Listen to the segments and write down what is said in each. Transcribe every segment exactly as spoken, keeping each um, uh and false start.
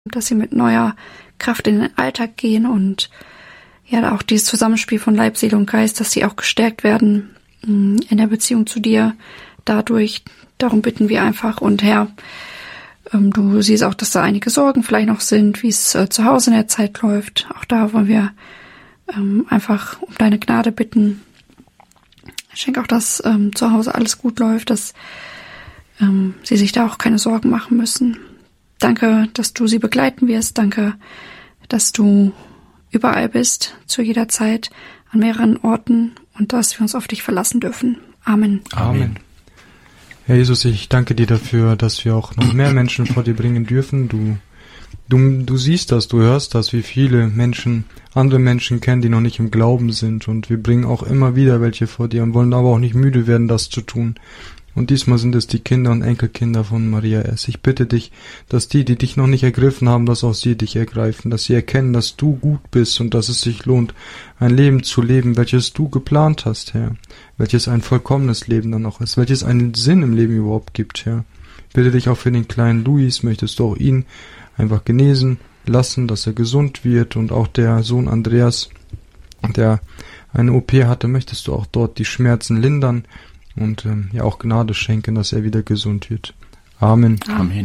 dass sie mit neuer Kraft in den Alltag gehen und ja auch dieses Zusammenspiel von Leib, Seele und Geist, dass sie auch gestärkt werden in der Beziehung zu dir dadurch. Darum bitten wir einfach. Und Herr, du siehst auch, dass da einige Sorgen vielleicht noch sind, wie es zu Hause in der Zeit läuft. Auch da wollen wir einfach um deine Gnade bitten. Schenk auch, dass ähm, zu Hause alles gut läuft, dass ähm, sie sich da auch keine Sorgen machen müssen. Danke, dass du sie begleiten wirst. Danke, dass du überall bist, zu jeder Zeit, an mehreren Orten und dass wir uns auf dich verlassen dürfen. Amen. Amen. Herr Jesus, ich danke dir dafür, dass wir auch noch mehr Menschen vor dir bringen dürfen. Du, du, du siehst das, du hörst das, wie viele Menschen andere Menschen kennen, die noch nicht im Glauben sind. Und wir bringen auch immer wieder welche vor dir und wollen aber auch nicht müde werden, das zu tun. Und diesmal sind es die Kinder und Enkelkinder von Maria S. Ich bitte dich, dass die, die dich noch nicht ergriffen haben, dass auch sie dich ergreifen, dass sie erkennen, dass du gut bist und dass es sich lohnt, ein Leben zu leben, welches du geplant hast, Herr, welches ein vollkommenes Leben dann auch ist, welches einen Sinn im Leben überhaupt gibt, Herr. Ich bitte dich auch für den kleinen Luis, möchtest du auch ihn einfach genesen lassen, dass er gesund wird, und auch der Sohn Andreas, der eine O P hatte, möchtest du auch dort die Schmerzen lindern und ähm, ja auch Gnade schenken, dass er wieder gesund wird. Amen. Amen.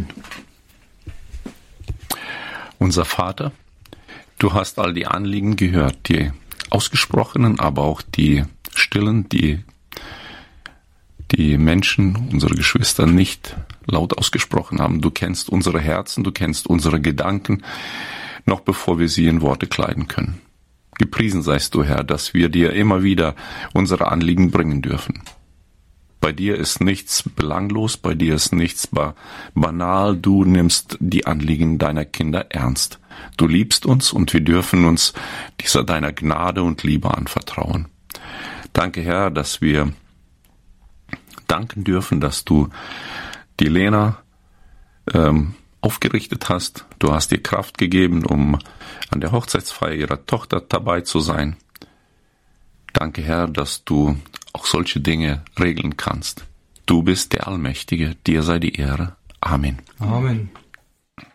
Unser Vater, du hast all die Anliegen gehört, die ausgesprochenen, aber auch die stillen, die die Menschen, unsere Geschwister, nicht laut ausgesprochen haben. Du kennst unsere Herzen, du kennst unsere Gedanken, noch bevor wir sie in Worte kleiden können. Gepriesen seist du, Herr, dass wir dir immer wieder unsere Anliegen bringen dürfen. Bei dir ist nichts belanglos, bei dir ist nichts ba- banal. Du nimmst die Anliegen deiner Kinder ernst. Du liebst uns und wir dürfen uns dieser deiner Gnade und Liebe anvertrauen. Danke, Herr, dass wir danken dürfen, dass du die Lena ähm, aufgerichtet hast. Du hast ihr Kraft gegeben, um an der Hochzeitsfeier ihrer Tochter dabei zu sein. Danke, Herr, dass du auch solche Dinge regeln kannst. Du bist der Allmächtige, dir sei die Ehre. Amen. Amen.